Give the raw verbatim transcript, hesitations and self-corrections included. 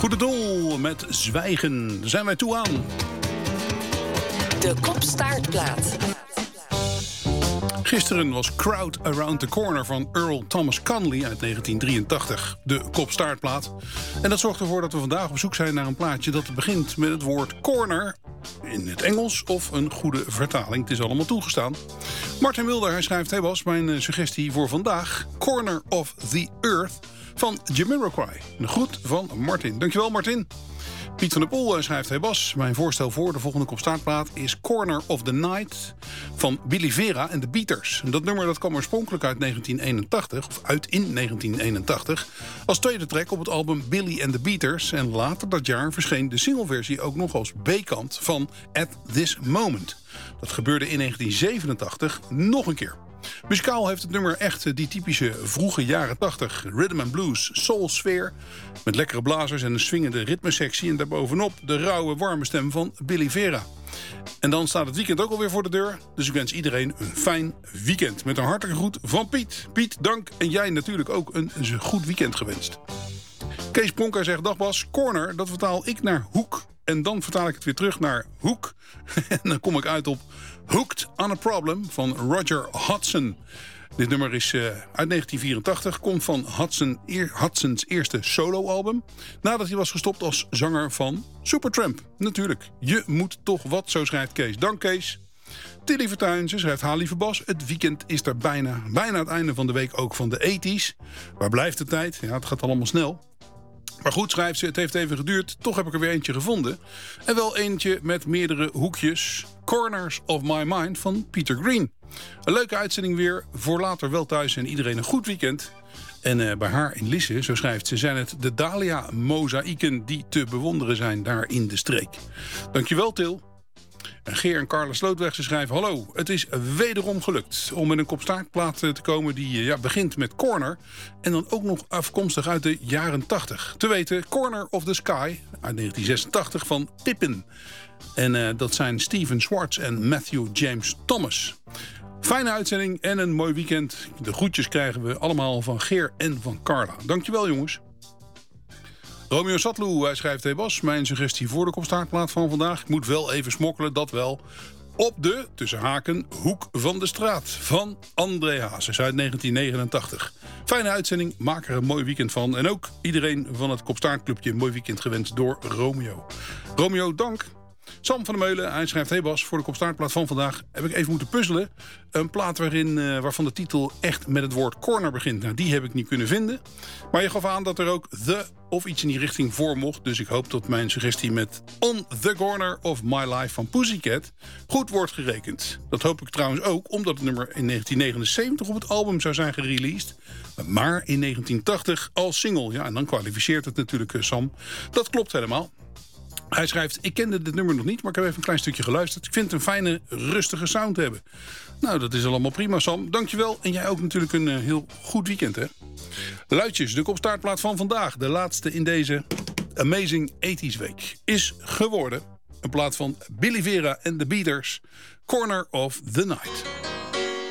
Goede doel met Zwijgen. Daar zijn wij toe aan. De Kop-Staartplaat. Gisteren was Crowd Around the Corner van Earl Thomas Conley uit negentien drieëntachtig. De Kop-Staartplaat. En dat zorgt ervoor dat we vandaag op zoek zijn naar een plaatje dat begint met het woord corner in het Engels of een goede vertaling. Het is allemaal toegestaan. Martin Wilder, hij schrijft: hey Bas, mijn suggestie voor vandaag: Corner of the Earth van Jamiroquai. Een groet van Martin. Dankjewel Martin. Piet van der Poel schrijft: hey Bas, mijn voorstel voor de volgende Kop-Staartplaat is Corner of the Night van Billy Vera en de Beaters. En dat nummer dat kwam oorspronkelijk uit negentien eenentachtig, of uit in negentien eenentachtig, als tweede track op het album Billy and the Beaters. En later dat jaar verscheen de singleversie ook nog als B-kant van At This Moment. Dat gebeurde in negentien zevenentachtig nog een keer. Muzikaal heeft het nummer echt die typische vroege jaren tachtig rhythm and blues soul sfeer met lekkere blazers en een swingende ritmesectie en daarbovenop de rauwe warme stem van Billy Vera. En dan staat het weekend ook alweer voor de deur, dus ik wens iedereen een fijn weekend. Met een hartelijke groet van Piet. Piet, dank en jij natuurlijk ook een goed weekend gewenst. Kees Pronker zegt: dag Bas, corner, dat vertaal ik naar hoek. En dan vertaal ik het weer terug naar hoek. En dan kom ik uit op Hooked on a Problem van Roger Hodgson. Dit nummer is uh, uit negentien vierentachtig, komt van Hudson, eer, Hudson's eerste soloalbum, nadat hij was gestopt als zanger van Supertramp. Natuurlijk, je moet toch wat, zo schrijft Kees. Dank Kees. Tilly Vertuin, ze schrijft: ha, lieve Bas, het weekend is er bijna. Bijna het einde van de week ook van de tachtiger. Waar blijft de tijd? Ja, het gaat allemaal snel. Maar goed, schrijft ze, het heeft even geduurd. Toch heb ik er weer eentje gevonden. En wel eentje met meerdere hoekjes. Corners of My Mind van Peter Green. Een leuke uitzending weer. Voor later wel thuis en iedereen een goed weekend. En uh, bij haar in Lisse, zo schrijft ze, zijn het de dahlia-mozaïeken die te bewonderen zijn daar in de streek. Dankjewel, Til. En Geer en Carla Slootweg, ze schrijven: hallo, het is wederom gelukt om met een Kop-Staartplaat te komen die ja, begint met Corner en dan ook nog afkomstig uit de jaren tachtig. Te weten Corner of the Sky uit negentien zesentachtig van Pippin. En uh, dat zijn Steven Schwartz en Matthew James Thomas. Fijne uitzending en een mooi weekend. De groetjes krijgen we allemaal van Geer en van Carla. Dankjewel jongens. Romeo Satlu, hij schrijft: hey Bas, mijn suggestie voor de Kop-Staartplaat van vandaag. Ik moet wel even smokkelen, dat wel. Op de, tussen haken, hoek van de straat van André Hazes uit negentien negenentachtig. Fijne uitzending, maak er een mooi weekend van. En ook iedereen van het Kop-Staartclubje een mooi weekend gewenst door Romeo. Romeo, dank. Sam van der Meulen, hij schrijft: hey Bas, voor de Kop-Staartplaat van vandaag heb ik even moeten puzzelen. Een plaat waarin, uh, waarvan de titel echt met het woord corner begint. Nou, die heb ik niet kunnen vinden. Maar je gaf aan dat er ook the of iets in die richting voor mocht. Dus ik hoop dat mijn suggestie met On the Corner of My Life van Pussycat goed wordt gerekend. Dat hoop ik trouwens ook, omdat het nummer in negentien negenenzeventig op het album zou zijn gereleased. Maar in negentien tachtig als single. Ja, en dan kwalificeert het natuurlijk, uh, Sam. Dat klopt helemaal. Hij schrijft: ik kende dit nummer nog niet, maar ik heb even een klein stukje geluisterd. Ik vind het een fijne, rustige sound hebben. Nou, dat is allemaal prima, Sam. Dankjewel. En jij ook natuurlijk een uh, heel goed weekend, hè? Luidjes, de Kop-Staartplaat van vandaag, de laatste in deze Amazing tachtiger week, is geworden een plaat van Billy Vera en de Beaters, Corner of the Night.